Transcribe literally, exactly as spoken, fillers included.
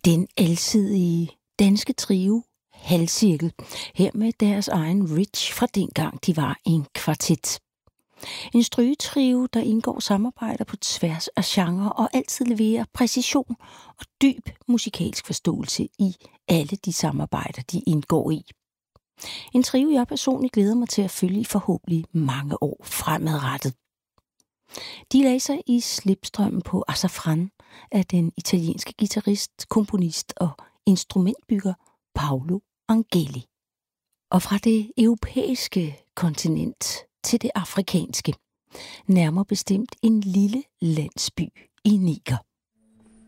Den alsidige danske trio Halvcirkel, her med deres egen Rich fra dengang de var en kvartet. En strygetrio, der indgår samarbejder på tværs af genre og altid leverer præcision og dyb musikalsk forståelse i alle de samarbejder, de indgår i. En trio, jeg personligt glæder mig til at følge i forhåbentlig mange år fremadrettet. De lagde sig i slipstrømmen på Azafran af den italienske guitarist, komponist og instrumentbygger Paolo Angeli. Og fra det europæiske kontinent til det afrikanske, nærmere bestemt en lille landsby i Niger.